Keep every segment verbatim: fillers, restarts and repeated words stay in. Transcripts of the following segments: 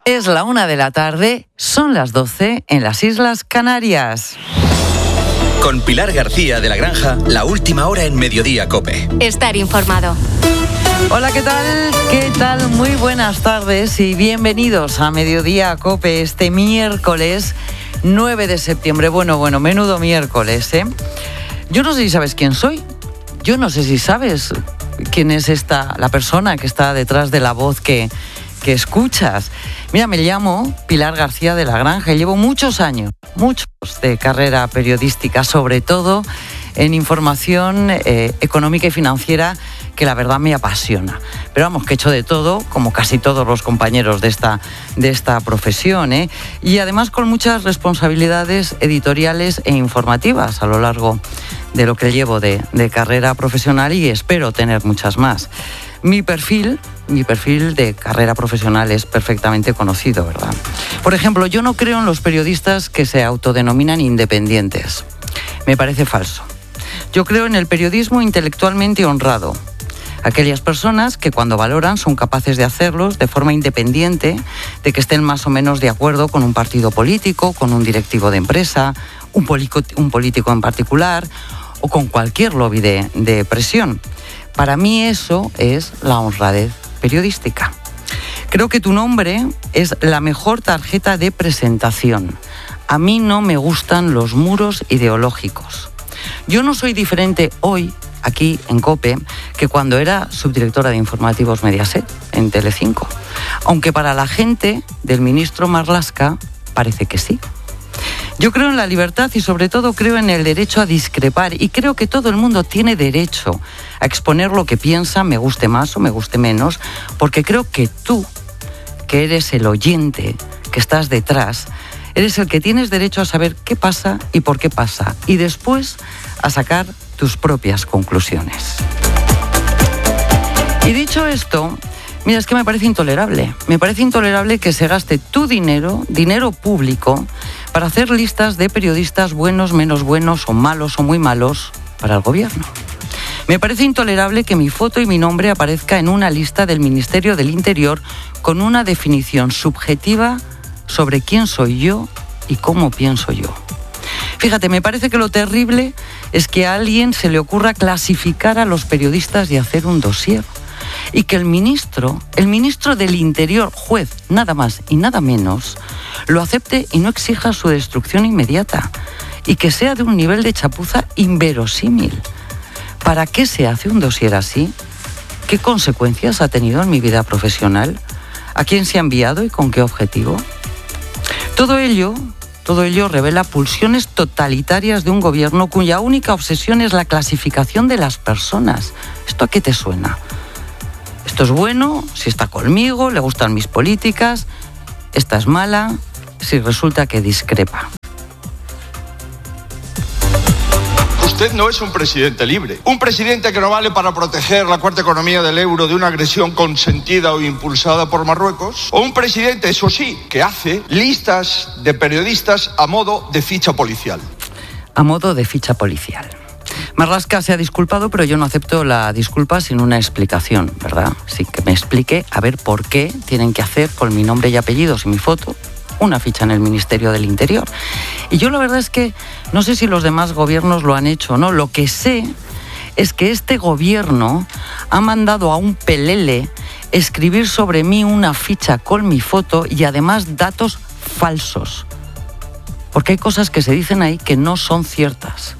Es la una de la tarde, son las doce en las Islas Canarias. Con Pilar García de la Granja, la última hora en Mediodía COPE. Estar informado. Hola, ¿qué tal? ¿Qué tal? Muy buenas tardes y bienvenidos a Mediodía COPE este miércoles nueve de septiembre. Bueno, bueno, menudo miércoles, ¿eh? Yo no sé si sabes quién soy. Yo no sé si sabes quién es esta, la persona que está detrás de la voz que, que escuchas. Mira, me llamo Pilar García de la Granja y llevo muchos años, muchos de carrera periodística, sobre todo en información eh, económica y financiera, que la verdad me apasiona. Pero vamos, que he hecho de todo, como casi todos los compañeros de esta, de esta profesión, ¿eh? Y además con muchas responsabilidades editoriales e informativas a lo largo de lo que llevo de, de carrera profesional, y espero tener muchas más. Mi perfil, mi perfil de carrera profesional es perfectamente conocido, ¿verdad? Por ejemplo, yo no creo en los periodistas que se autodenominan independientes. Me parece falso. Yo creo en el periodismo intelectualmente honrado. Aquellas personas que cuando valoran son capaces de hacerlos de forma independiente, de que estén más o menos de acuerdo con un partido político, con un directivo de empresa, un, polico, un político en particular o con cualquier lobby de, de presión. Para mí eso es la honradez periodística. Creo que tu nombre es la mejor tarjeta de presentación. A mí no me gustan los muros ideológicos. Yo no soy diferente hoy, aquí en COPE, que cuando era subdirectora de informativos Mediaset, en Telecinco. Aunque para la gente del ministro Marlaska parece que sí. Yo creo en la libertad y sobre todo creo en el derecho a discrepar, y creo que todo el mundo tiene derecho a exponer lo que piensa, me guste más o me guste menos, porque creo que tú, que eres el oyente, que estás detrás, eres el que tienes derecho a saber qué pasa y por qué pasa, y después a sacar tus propias conclusiones. Y dicho esto, mira, es que me parece intolerable. Me parece intolerable que se gaste tu dinero, dinero público, para hacer listas de periodistas buenos, menos buenos o malos o muy malos para el gobierno. Me parece intolerable que mi foto y mi nombre aparezca en una lista del Ministerio del Interior con una definición subjetiva sobre quién soy yo y cómo pienso yo. Fíjate, me parece que lo terrible es que a alguien se le ocurra clasificar a los periodistas y hacer un dossier. Y que el ministro, el ministro del Interior, juez, nada más y nada menos, lo acepte y no exija su destrucción inmediata. Y que sea de un nivel de chapuza inverosímil. ¿Para qué se hace un dossier así? ¿Qué consecuencias ha tenido en mi vida profesional? ¿A quién se ha enviado y con qué objetivo? Todo ello... Todo ello revela pulsiones totalitarias de un gobierno cuya única obsesión es la clasificación de las personas. ¿Esto a qué te suena? Esto es bueno si está conmigo, le gustan mis políticas. Esta es mala si resulta que discrepa. Usted no es un presidente libre. Un presidente que no vale para proteger la cuarta economía del euro de una agresión consentida o impulsada por Marruecos. O un presidente, eso sí, que hace listas de periodistas a modo de ficha policial. A modo de ficha policial. Marlaska se ha disculpado, pero yo no acepto la disculpa sin una explicación, ¿verdad? Sí, que me explique a ver por qué tienen que hacer con mi nombre y apellidos y mi foto una ficha en el Ministerio del Interior. Y yo la verdad es que no sé si los demás gobiernos lo han hecho o no. Lo que sé es que este gobierno ha mandado a un pelele escribir sobre mí una ficha con mi foto y además datos falsos. Porque hay cosas que se dicen ahí que no son ciertas.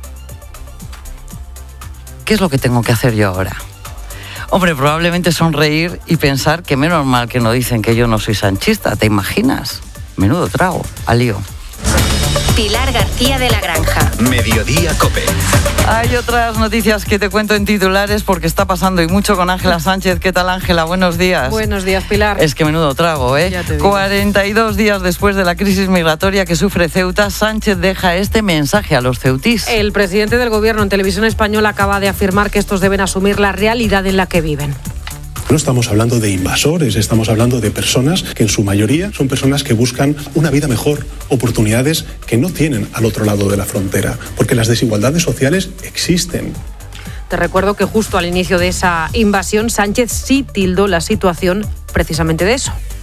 ¿Qué es lo que tengo que hacer yo ahora? Hombre, probablemente sonreír y pensar que menos mal que no dicen que yo no soy sanchista, ¿te imaginas? Menudo trago, al lío. Pilar García de la Granja. Mediodía COPE. Hay otras noticias que te cuento en titulares porque está pasando y mucho con Ángela Sánchez. ¿Qué tal, Ángela? Buenos días. Buenos días, Pilar. Es que menudo trago, ¿eh? Ya te digo. cuarenta y dos días después de la crisis migratoria que sufre Ceuta, Sánchez deja este mensaje a los ceutís. El presidente del gobierno en Televisión Española acaba de afirmar que estos deben asumir la realidad en la que viven. No estamos hablando de invasores, estamos hablando de personas que en su mayoría son personas que buscan una vida mejor, oportunidades que no tienen al otro lado de la frontera, porque las desigualdades sociales existen. Te recuerdo que justo al inicio de esa invasión, Sánchez sí tildó la situación precisamente de eso.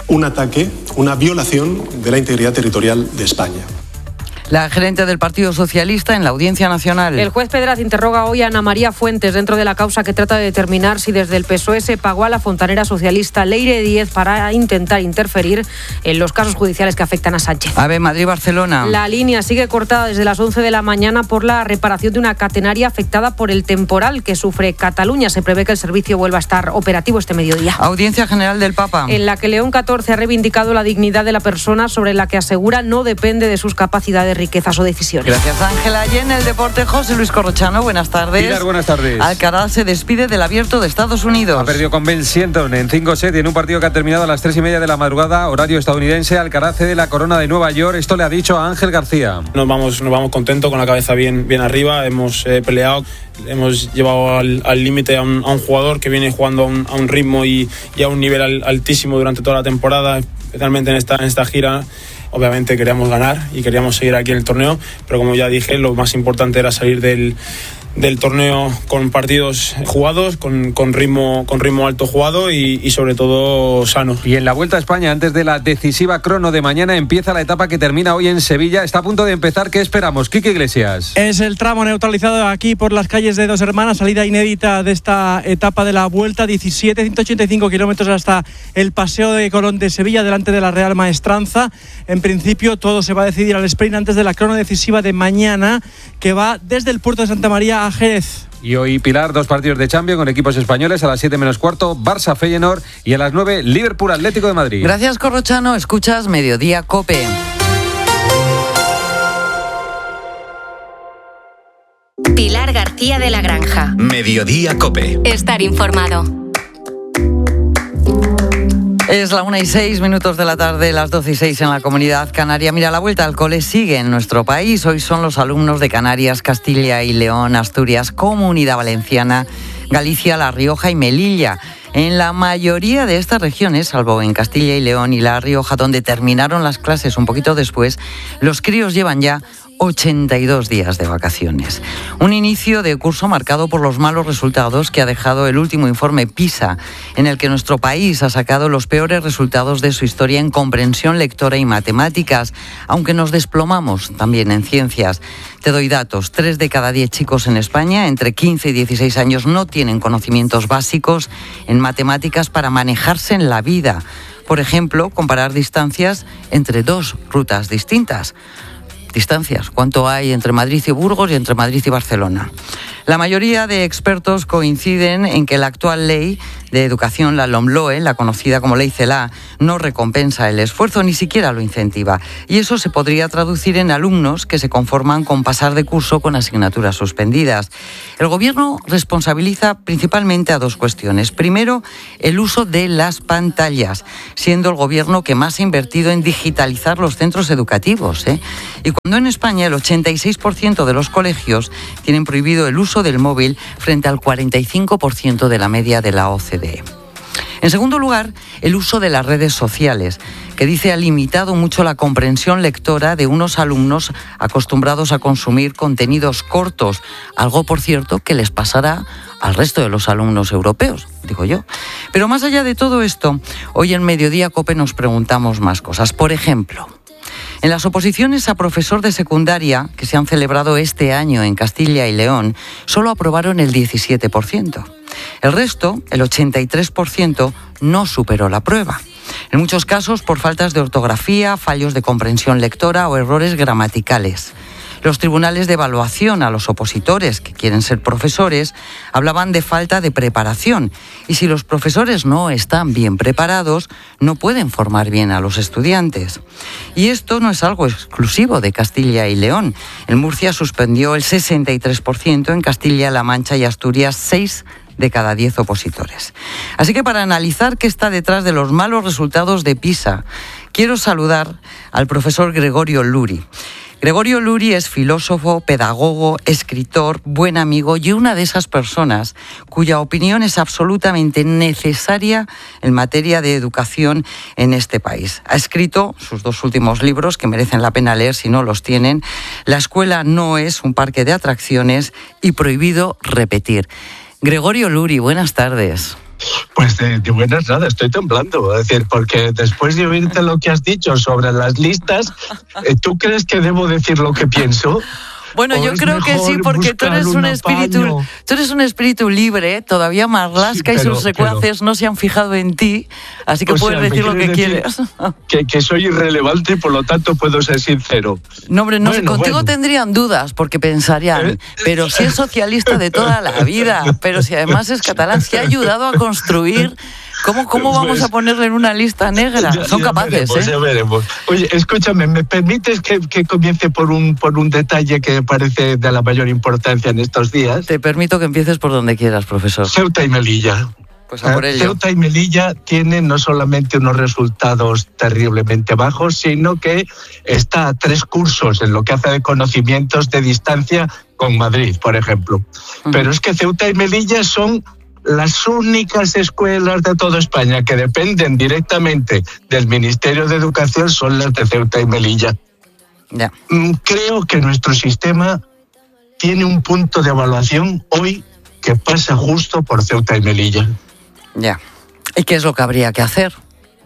un ataque, una violación de la integridad territorial de España. La gerente del Partido Socialista en la Audiencia Nacional. El juez Pedraz interroga hoy a Ana María Fuentes dentro de la causa que trata de determinar si desde el P S O E se pagó a la fontanera socialista Leire Díez para intentar interferir en los casos judiciales que afectan a Sánchez. A ver, Madrid-Barcelona. La línea sigue cortada desde las once de la mañana por la reparación de una catenaria afectada por el temporal que sufre Cataluña. Se prevé que el servicio vuelva a estar operativo este mediodía. Audiencia General del Papa. En la que León catorce ha reivindicado la dignidad de la persona, sobre la que asegura no depende de sus capacidades, riquezas o decisiones. Gracias, Ángela. Y en el deporte, José Luis Corrochano, buenas tardes. Pilar, buenas tardes. Alcaraz se despide del Abierto de Estados Unidos. Ha perdido con Ben Shelton en cinco sets y en un partido que ha terminado a las tres y media de la madrugada, horario estadounidense. Alcaraz cede la corona de Nueva York. Esto le ha dicho a Ángel García. Nos vamos, nos vamos contentos, con la cabeza bien, bien arriba. Hemos eh, peleado, hemos llevado al límite a, un, a un jugador que viene jugando a un, a un ritmo y, y a un nivel al, altísimo durante toda la temporada, especialmente en esta, en esta gira. Obviamente queríamos ganar y queríamos seguir aquí en el torneo, pero como ya dije, lo más importante era salir del, del torneo con partidos jugados, con, con, ritmo, con ritmo alto jugado y, y sobre todo sano. Y en la Vuelta a España, antes de la decisiva crono de mañana, empieza la etapa que termina hoy en Sevilla. Está a punto de empezar. ¿Qué esperamos? Quique Iglesias. Es el tramo neutralizado aquí por las calles de Dos Hermanas, salida inédita de esta etapa de la Vuelta, diecisiete, ciento ochenta y cinco kilómetros hasta el Paseo de Colón de Sevilla, delante de la Real Maestranza. En principio todo se va a decidir al sprint antes de la crono decisiva de mañana, que va desde el puerto de Santa María a Jerez. Y hoy, Pilar, dos partidos de Champions con equipos españoles. A las siete menos cuarto, Barça Feyenoord, y a las nueve, Liverpool Atlético de Madrid. Gracias, Corrochano. Escuchas Mediodía COPE. Pilar García de la Granja. Mediodía COPE. Estar informado. Es la una y seis minutos de la tarde, las doce y seis en la Comunidad Canaria. Mira, la vuelta al cole sigue en nuestro país. Hoy son los alumnos de Canarias, Castilla y León, Asturias, Comunidad Valenciana, Galicia, La Rioja y Melilla. En la mayoría de estas regiones, salvo en Castilla y León y La Rioja, donde terminaron las clases un poquito después, los críos llevan ya ochenta y dos días de vacaciones. Un inicio de curso marcado por los malos resultados que ha dejado el último informe PISA, en el que nuestro país ha sacado los peores resultados de su historia en comprensión lectora y matemáticas, aunque nos desplomamos también en ciencias. Te doy datos. Tres de cada diez chicos en España, entre quince y dieciséis años, no tienen conocimientos básicos en matemáticas para manejarse en la vida. Por ejemplo, comparar distancias entre dos rutas distintas. Distancias, ¿cuánto hay entre Madrid y Burgos y entre Madrid y Barcelona? La mayoría de expertos coinciden en que la actual ley de educación, la LOMLOE, la conocida como Ley CELA, no recompensa el esfuerzo, ni siquiera lo incentiva. Y eso se podría traducir en alumnos que se conforman con pasar de curso con asignaturas suspendidas. El Gobierno responsabiliza principalmente a dos cuestiones. Primero, el uso de las pantallas, siendo el Gobierno que más ha invertido en digitalizar los centros educativos, ¿eh? Y cuando en España el ochenta y seis por ciento de los colegios tienen prohibido el uso del móvil frente al cuarenta y cinco por ciento de la media de la O C D E. En segundo lugar, el uso de las redes sociales, que dice ha limitado mucho la comprensión lectora de unos alumnos acostumbrados a consumir contenidos cortos, algo, por cierto, que les pasará al resto de los alumnos europeos, digo yo. Pero más allá de todo esto, hoy en Mediodía COPE nos preguntamos más cosas. Por ejemplo, en las oposiciones a profesor de secundaria, que se han celebrado este año en Castilla y León, solo aprobaron el diecisiete por ciento. El resto, el ochenta y tres por ciento, no superó la prueba. En muchos casos por faltas de ortografía, fallos de comprensión lectora o errores gramaticales. Los tribunales de evaluación a los opositores que quieren ser profesores hablaban de falta de preparación, y si los profesores no están bien preparados, no pueden formar bien a los estudiantes. Y esto no es algo exclusivo de Castilla y León. En Murcia suspendió el sesenta y tres por ciento, en Castilla-La Mancha y Asturias seis de cada diez opositores. Así que para analizar qué está detrás de los malos resultados de PISA, quiero saludar al profesor Gregorio Luri. Gregorio Luri es filósofo, pedagogo, escritor, buen amigo y una de esas personas cuya opinión es absolutamente necesaria en materia de educación en este país. Ha escrito sus dos últimos libros que merecen la pena leer si no los tienen: La escuela no es un parque de atracciones y Prohibido repetir. Gregorio Luri, buenas tardes. Pues de, de buenas nada, estoy temblando. Es decir, porque después de oírte lo que has dicho sobre las listas, ¿tú crees que debo decir lo que pienso? Bueno, yo creo que sí, porque tú eres un espíritu, tú eres un espíritu libre, todavía Marlaska sí, pero, y sus secuaces pero, no se han fijado en ti, así que puedes sea, decir lo que decir quieres. Que, que soy irrelevante y por lo tanto puedo ser sincero. No, hombre, no bueno, sé, contigo bueno. tendrían dudas, porque pensarían, ¿Eh? pero si es socialista de toda la vida, pero si además es catalán, si ha ayudado a construir... ¿Cómo, ¿Cómo vamos pues, a ponerle en una lista negra? Ya, Son ya capaces, veremos, ¿eh? Ya veremos. Oye, escúchame, ¿me permites que, que comience por un, por un detalle que me parece de la mayor importancia en estos días? Te permito que empieces por donde quieras, profesor. Ceuta y Melilla. Pues a por ello. Ceuta y Melilla tienen no solamente unos resultados terriblemente bajos, sino que está a tres cursos en lo que hace de conocimientos de distancia con Madrid, por ejemplo. Uh-huh. Pero es que Ceuta y Melilla son las únicas escuelas de toda España que dependen directamente del Ministerio de Educación son las de Ceuta y Melilla. Ya. Creo que nuestro sistema tiene un punto de evaluación hoy que pasa justo por Ceuta y Melilla. Ya. ¿Y qué es lo que habría que hacer?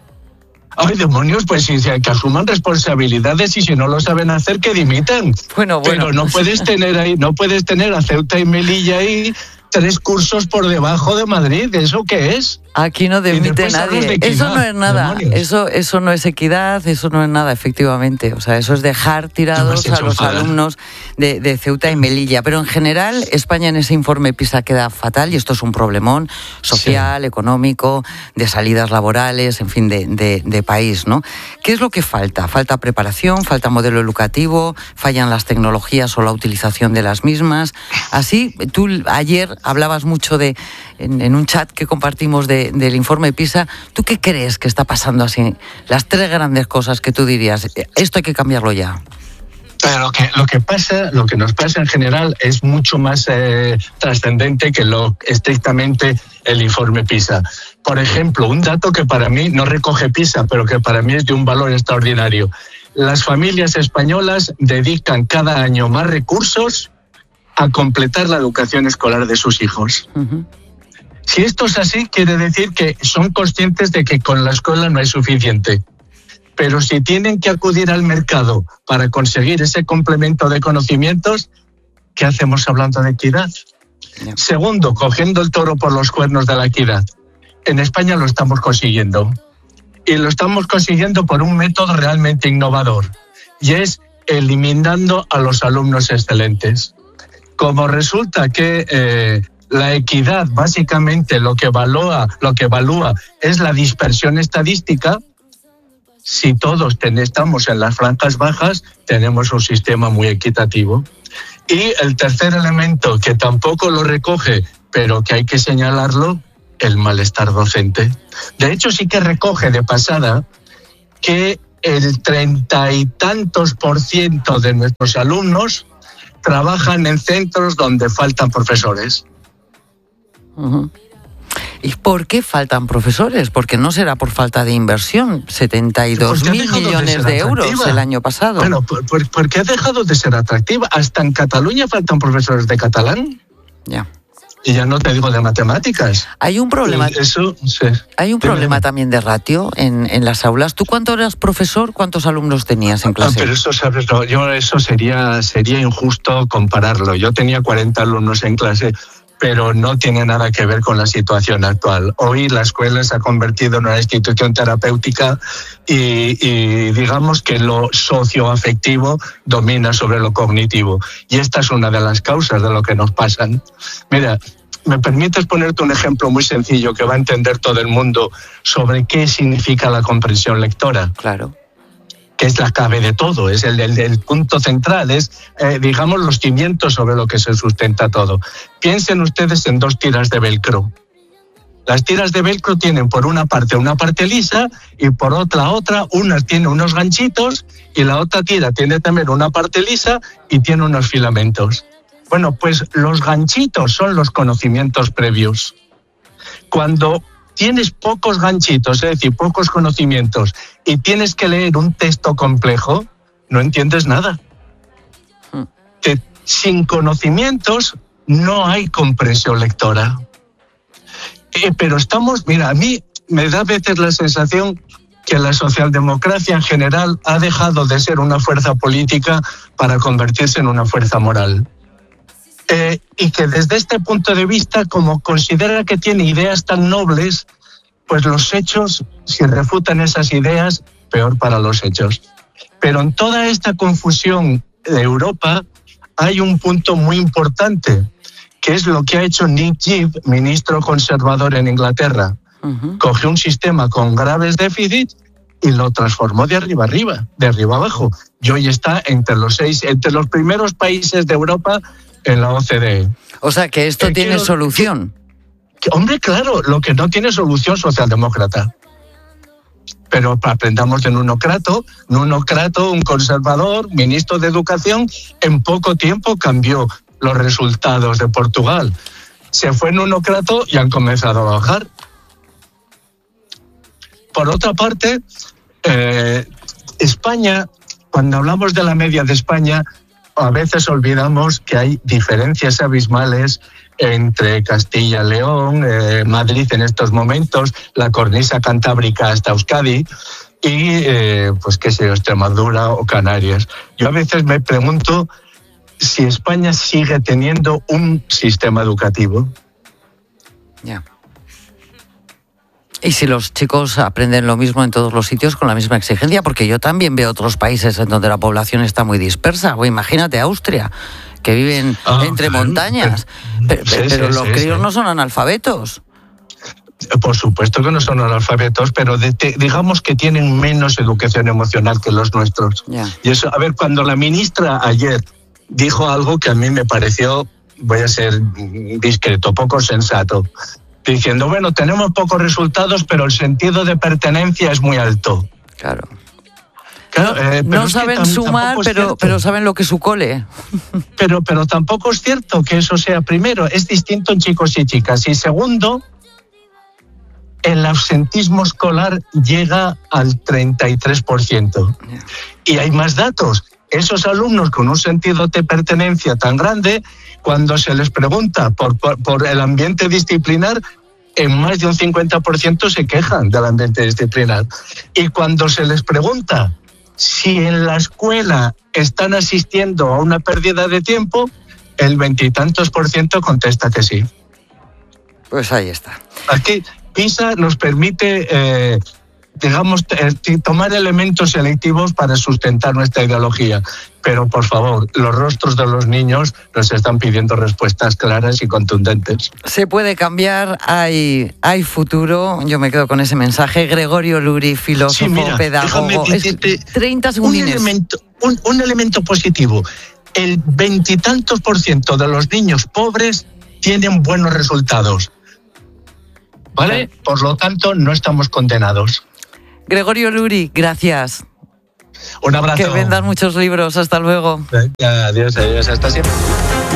Ay, demonios, pues si que asuman responsabilidades y si no lo saben hacer, que dimitan. Bueno, bueno. Pero no puedes tener ahí, no puedes tener a Ceuta y Melilla ahí tres cursos por debajo de Madrid. ¿Eso qué es? Aquí no demite nadie. De equidad, eso no es nada. Demonios. Eso eso no es equidad, eso no es nada, efectivamente. O sea, eso es dejar tirados a los alumnos de, de Ceuta y Melilla. Pero en general, España en ese informe PISA queda fatal y esto es un problemón social, sí. económico, de salidas laborales, en fin, de, de, de país, ¿no? ¿Qué es lo que falta? Falta preparación, falta modelo educativo, fallan las tecnologías o la utilización de las mismas. Así, tú ayer hablabas mucho de, en, en un chat que compartimos de del informe PISA, ¿tú qué crees que está pasando así? Las tres grandes cosas que tú dirías, esto hay que cambiarlo ya. Pero lo que, lo que pasa, lo que nos pasa en general es mucho más eh, trascendente que lo estrictamente el informe PISA. Por ejemplo, un dato que para mí no recoge PISA, pero que para mí es de un valor extraordinario. Las familias españolas dedican cada año más recursos a completar la educación escolar de sus hijos. Uh-huh. Si esto es así, quiere decir que son conscientes de que con la escuela no es suficiente. Pero si tienen que acudir al mercado para conseguir ese complemento de conocimientos, ¿qué hacemos hablando de equidad? Yeah. Segundo, cogiendo el toro por los cuernos de la equidad. En España lo estamos consiguiendo. Y lo estamos consiguiendo por un método realmente innovador. Y es eliminando a los alumnos excelentes. Como resulta que... Eh, La equidad, básicamente, lo que evalúa, lo que evalúa es la dispersión estadística. Si todos estamos en las franjas bajas, tenemos un sistema muy equitativo. Y el tercer elemento, que tampoco lo recoge, pero que hay que señalarlo, el malestar docente. De hecho, sí que recoge de pasada que el treinta y tantos por ciento de nuestros alumnos trabajan en centros donde faltan profesores. Uh-huh. ¿Y por qué faltan profesores? Porque no será por falta de inversión. setenta y dos mil millones de, de euros el año pasado. Bueno, ¿por, por, ¿por qué ha dejado de ser atractiva? Hasta en Cataluña faltan profesores de catalán. Ya. Y ya no te digo de matemáticas. Hay un problema. Eso, sí. Hay un problema también de ratio en, en las aulas. ¿Tú cuánto eras profesor? ¿Cuántos alumnos tenías en clase? Ah, pero eso, sabes, no, yo eso sería, sería injusto compararlo. Yo tenía cuarenta alumnos en clase, pero no tiene nada que ver con la situación actual. Hoy la escuela se ha convertido en una institución terapéutica y, y digamos que lo socioafectivo domina sobre lo cognitivo. Y esta es una de las causas de lo que nos pasan. Mira, ¿me permites ponerte un ejemplo muy sencillo que va a entender todo el mundo sobre qué significa la comprensión lectora? Claro. Que es la clave de todo, es el, el, el punto central, es, eh, digamos, los cimientos sobre lo que se sustenta todo. Piensen ustedes en dos tiras de velcro. Las tiras de velcro tienen por una parte una parte lisa y por otra otra, una tiene unos ganchitos y la otra tira tiene también una parte lisa y tiene unos filamentos. Bueno, pues los ganchitos son los conocimientos previos. Cuando tienes pocos ganchitos, es decir, pocos conocimientos, y tienes que leer un texto complejo, no entiendes nada. Que sin conocimientos no hay comprensión lectora. Eh, pero estamos, mira, a mí me da a veces la sensación que la socialdemocracia en general ha dejado de ser una fuerza política para convertirse en una fuerza moral. Eh, y que desde este punto de vista, como considera que tiene ideas tan nobles, pues los hechos, si refutan esas ideas, peor para los hechos. Pero en toda esta confusión de Europa hay un punto muy importante, que es lo que ha hecho Nick Clegg, ministro conservador en Inglaterra. Uh-huh. Cogió un sistema con graves déficits y lo transformó de arriba arriba, de arriba abajo. Y hoy está entre los seis, entre los primeros países de Europa en la O C D E. O sea, que esto eh, tiene quiero, solución. Que, que, hombre, claro, lo que no tiene solución socialdemócrata. Pero aprendamos de Nuno Crato. Nuno Crato, un conservador, ministro de Educación, en poco tiempo cambió los resultados de Portugal. Se fue Nuno Crato y han comenzado a bajar. Por otra parte, eh, España, cuando hablamos de la media de España, a veces olvidamos que hay diferencias abismales entre Castilla y León, eh, Madrid en estos momentos, la cornisa cantábrica hasta Euskadi y, eh, pues qué sé yo, Extremadura o Canarias. Yo a veces me pregunto si España sigue teniendo un sistema educativo. Ya. Yeah. Y si los chicos aprenden lo mismo en todos los sitios con la misma exigencia, porque yo también veo otros países en donde la población está muy dispersa. O imagínate Austria, que viven oh, entre claro, montañas, pero, pero, sí, pero sí, los sí, críos sí. no son analfabetos. Por supuesto que no son analfabetos, pero de, de, digamos que tienen menos educación emocional que los nuestros. Yeah. Y eso, a ver, cuando la ministra ayer dijo algo que a mí me pareció, voy a ser discreto, poco sensato, diciendo, bueno, tenemos pocos resultados, pero el sentido de pertenencia es muy alto. Claro. claro no eh, no saben tam, sumar, pero, pero saben lo que es su cole. Pero, pero tampoco es cierto que eso sea primero. Es distinto en chicos y chicas. Y segundo, el absentismo escolar llega al treinta y tres por ciento. Yeah. Y hay más datos. Esos alumnos con un sentido de pertenencia tan grande, cuando se les pregunta por, por, por el ambiente disciplinar, en más de un cincuenta por ciento se quejan del ambiente disciplinar. Y cuando se les pregunta si en la escuela están asistiendo a una pérdida de tiempo, el veintitantos por ciento contesta que sí. Pues ahí está. Aquí PISA nos permite, eh, digamos, eh, tomar elementos selectivos para sustentar nuestra ideología. Pero, por favor, los rostros de los niños nos están pidiendo respuestas claras y contundentes. Se puede cambiar, hay, hay futuro. Yo me quedo con ese mensaje. Gregorio Luri, filósofo, sí, mira, pedagogo. Es treinta segundos. Un elemento, un, un elemento positivo. El veintitantos por ciento de los niños pobres tienen buenos resultados. ¿Vale? Por lo tanto, no estamos condenados. Gregorio Luri, gracias. Un abrazo. Que vendan muchos libros. Hasta luego. Adiós, adiós. Hasta siempre.